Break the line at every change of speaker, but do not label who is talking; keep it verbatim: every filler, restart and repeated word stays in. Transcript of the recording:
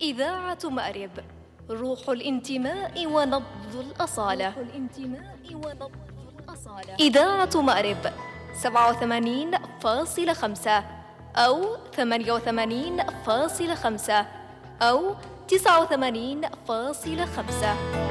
إذاعة مأرب، روح الانتماء ونبض الأصالة. روح الانتماء ونبض الأصالة. إذاعة مأرب سبعة وثمانين فاصلة خمسة أو ثمانية وثمانين فاصلة خمسة أو تسعة وثمانين فاصلة خمسة.